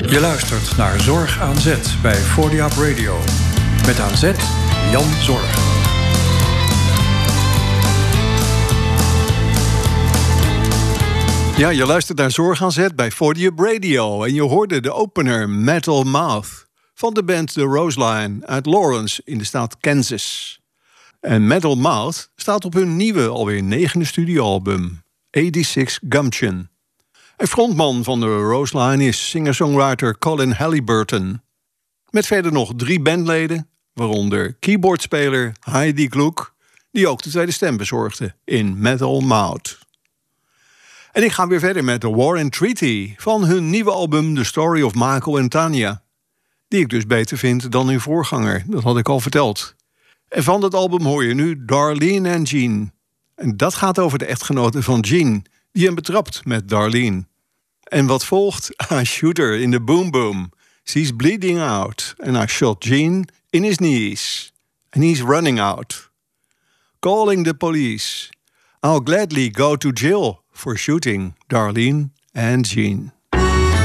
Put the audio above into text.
Je luistert naar Zorg aan Zet bij 40 Up Radio. Met aan zet Jan Zorg. Ja, je luistert naar Zorg aan Zet bij 40 Up Radio. En je hoorde de opener Metal Mouth van de band The Roseline uit Lawrence in de staat Kansas. En Metal Mouth staat op hun nieuwe, alweer 9e studioalbum, 86 Gumption. En frontman van de Roseline is singer-songwriter Colin Halliburton. Met verder nog 3 bandleden, waaronder keyboardspeler Heidi Gluck, die ook de tweede stem bezorgde in Metal Mouth. En ik ga weer verder met The War and Treaty van hun nieuwe album The Story of Mako and Tanya, die ik dus beter vind dan hun voorganger, dat had ik al verteld. En van dat album hoor je nu Darlene en Gene. En dat gaat over de echtgenote van Gene, die hem betrapt met Darlene. En wat volgt? I shoot her in the boom boom. She's bleeding out. And I shot Gene in his knees. And he's running out. Calling the police. I'll gladly go to jail for shooting Darlene and Gene.